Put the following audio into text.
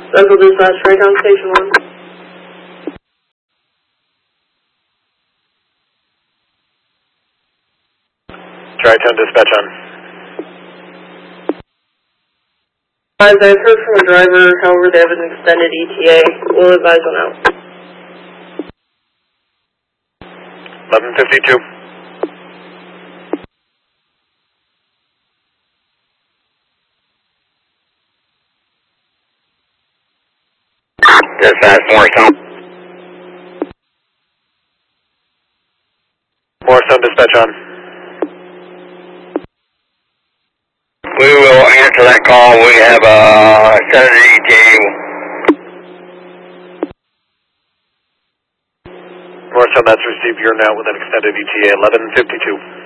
Local dispatch, Tri-Town Station 1. Tri-Town dispatch on. I've heard from a driver, however they have an extended ETA. We'll advise on out. 1152. Dispatch, Morristown. Morristown dispatch on. We will answer that call. We have a extended ETA. Morristown, that's received. You're now with an extended ETA, 1152.